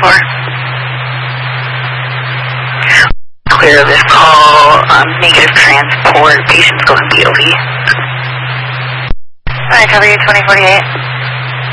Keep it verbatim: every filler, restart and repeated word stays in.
four. Clear this call, um, negative transport, patient's going B O B. Alright, cover you twenty forty-eight.